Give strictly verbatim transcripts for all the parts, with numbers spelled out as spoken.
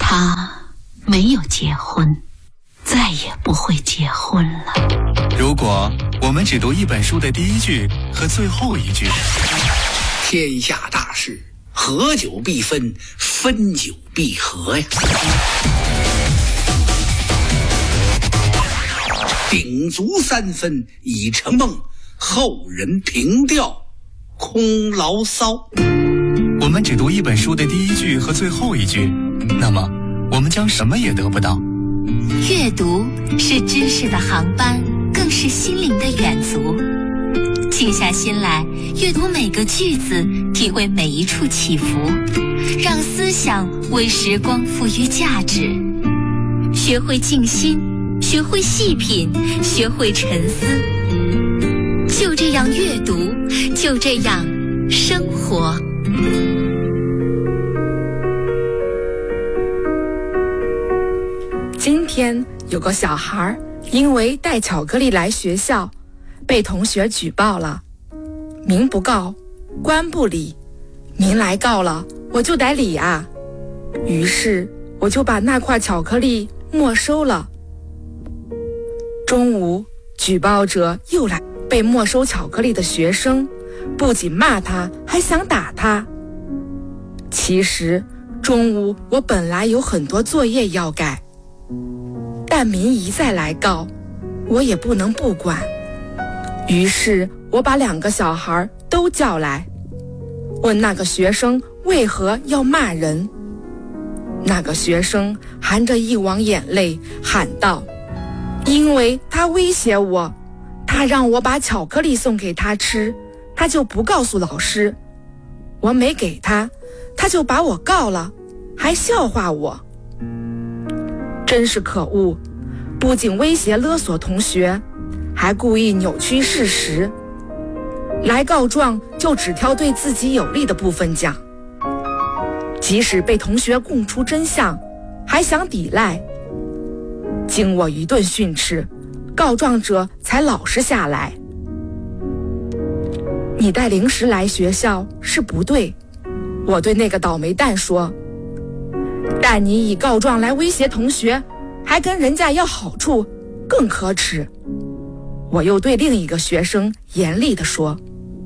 他没有结婚，再也不会结婚了。 如果我们只读一本书的第一句和最后一句， 天下大事，合久必分，分久必合呀。鼎足三分已成梦，后人凭吊空牢骚。 我们只读一本书的第一句和最后一句，那么我们将什么也得不到。 阅读是知识的航班，更是心灵的远足。静下心来，阅读每个句子，体会每一处起伏，让思想为时光赋予价值。学会静心，学会细品，学会沉思。就这样阅读，就这样生活。 今天有个小孩因为带巧克力来学校，被同学举报了。民不告，官不理，民来告了，我就得理啊。于是我就把那块巧克力没收了。中午，举报者又来，被没收巧克力的学生不仅骂他，还想打他。其实中午我本来有很多作业要改，但民一再来告，我也不能不管。于是我把两个小孩都叫来，问那个学生为何要骂人。那个学生含着一汪眼泪喊道：因为他威胁我，他让我把巧克力送给他吃，他就不告诉老师，我没给他，他就把我告了，还笑话我。真是可恶，不仅威胁勒索同学，还故意扭曲事实。来告状就只挑对自己有利的部分讲，即使被同学供出真相，还想抵赖。经我一顿训斥，告状者才老实下来。你带零食来学校是不对，我对那个倒霉蛋说，但你以告状来威胁同学，还跟人家要好处，更可耻。我又对另一个学生严厉地说。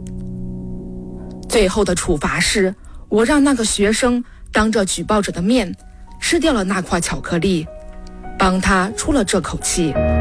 最后的处罚是，我让那个学生当着举报者的面吃掉了那块巧克力，帮他出了这口气。